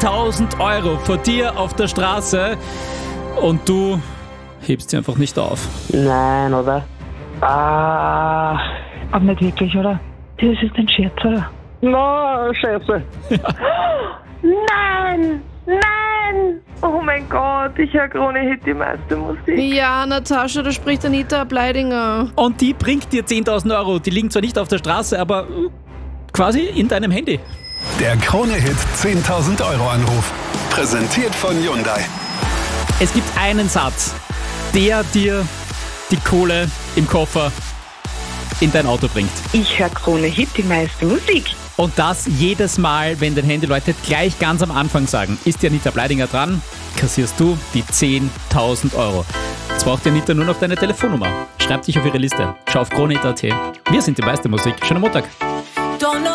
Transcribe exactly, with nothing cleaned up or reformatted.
zehntausend Euro vor dir auf der Straße und du hebst sie einfach nicht auf. Nein, oder? Ah, Aber nicht wirklich, oder? Das ist ein Scherz, oder? no, scheiße. Nein! Nein! Oh mein Gott, ich höre Krone Hit die meiste Musik. Ja, Natascha, da spricht Anita Ableidinger. Und die bringt dir zehntausend Euro. Die liegen zwar nicht auf der Straße, aber äh, quasi in deinem Handy. Der Krone-Hit zehntausend Euro Anruf. Präsentiert von Hyundai. Es gibt einen Satz, der dir die Kohle im Koffer in dein Auto bringt. Ich höre Krone Hit die meiste Musik. Und das jedes Mal, wenn dein Handy läutet, gleich ganz am Anfang sagen. Ist die Anita Bleidinger dran, kassierst du die zehntausend Euro. Jetzt braucht die Anita nur noch deine Telefonnummer. Schreib dich auf ihre Liste. Schau auf krone punkt at. Wir sind die meiste Musik. Schönen Montag.